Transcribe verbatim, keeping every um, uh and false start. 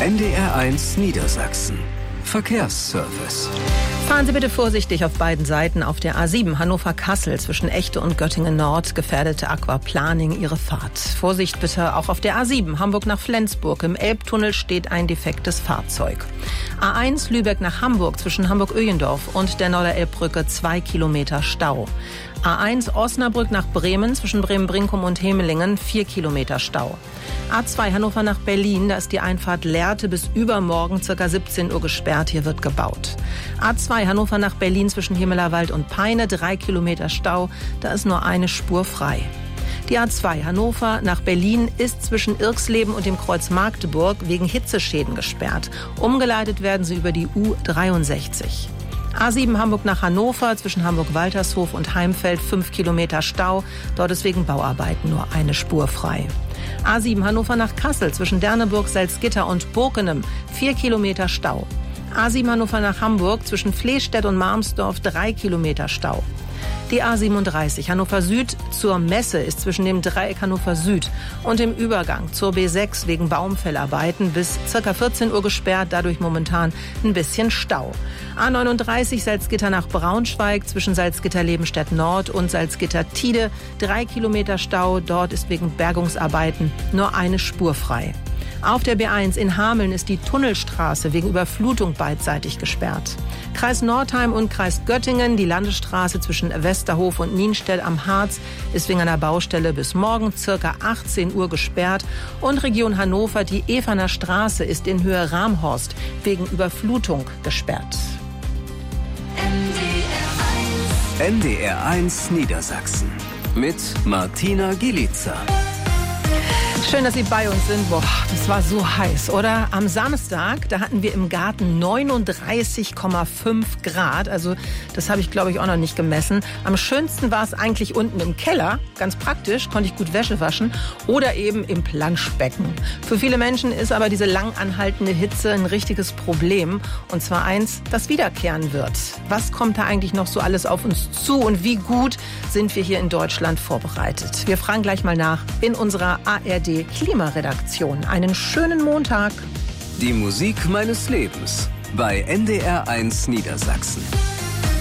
N D R eins Niedersachsen. Verkehrsservice. Fahren Sie bitte vorsichtig auf beiden Seiten auf der A sieben Hannover-Kassel zwischen Echte und Göttingen-Nord gefährdete Aquaplaning Ihre Fahrt. Vorsicht bitte auch auf der A sieben Hamburg nach Flensburg. Im Elbtunnel steht ein defektes Fahrzeug. A eins Lübeck nach Hamburg zwischen Hamburg-Öhlendorf und der Norderelbbrücke zwei Kilometer Stau. A eins Osnabrück nach Bremen zwischen Bremen-Brinkum und Hemelingen vier Kilometer Stau. A zwei Hannover nach Berlin, da ist die Einfahrt Lehrte bis übermorgen ca. siebzehn Uhr gesperrt, hier wird gebaut. A zwei Hannover nach Berlin zwischen Himmelerwald und Peine drei Kilometer Stau, da ist nur eine Spur frei. Die A zwei Hannover nach Berlin ist zwischen Irxleben und dem Kreuz Magdeburg wegen Hitzeschäden gesperrt. Umgeleitet werden sie über die U dreiundsechzig. A sieben Hamburg nach Hannover zwischen Hamburg-Waltershof und Heimfeld fünf Kilometer Stau. Dort ist wegen Bauarbeiten nur eine Spur frei. A sieben Hannover nach Kassel zwischen Derneburg, Salzgitter und Burkenem vier Kilometer Stau. A sieben Hannover nach Hamburg zwischen Flehstedt und Marmsdorf drei Kilometer Stau. Die A siebenunddreißig Hannover Süd zur Messe ist zwischen dem Dreieck Hannover Süd und dem Übergang zur B sechs wegen Baumfellarbeiten bis ca. vierzehn Uhr gesperrt, dadurch momentan ein bisschen Stau. A neununddreißig Salzgitter nach Braunschweig zwischen Salzgitter-Lebenstedt Nord und Salzgitter-Tide drei Kilometer Stau, dort ist wegen Bergungsarbeiten nur eine Spur frei. Auf der B eins in Hameln ist die Tunnelstraße wegen Überflutung beidseitig gesperrt. Kreis Nordheim und Kreis Göttingen, die Landesstraße zwischen Westerhof und Nienstedt am Harz ist wegen einer Baustelle bis morgen ca. achtzehn Uhr gesperrt. Und Region Hannover, die Evaner Straße ist in Höhe Ramhorst wegen Überflutung gesperrt. N D R eins Niedersachsen mit Martina Gielica. Schön, dass Sie bei uns sind. Boah, das war so heiß, oder? Am Samstag, da hatten wir im Garten neununddreißig Komma fünf Grad. Also das habe ich, glaube ich, auch noch nicht gemessen. Am schönsten war es eigentlich unten im Keller. Ganz praktisch, konnte ich gut Wäsche waschen. Oder eben im Planschbecken. Für viele Menschen ist aber diese lang anhaltende Hitze ein richtiges Problem. Und zwar eins, das wiederkehren wird. Was kommt da eigentlich noch so alles auf uns zu? Und wie gut sind wir hier in Deutschland vorbereitet? Wir fragen gleich mal nach in unserer A R D Klimaredaktion. Einen schönen Montag. Die Musik meines Lebens bei N D R eins Niedersachsen.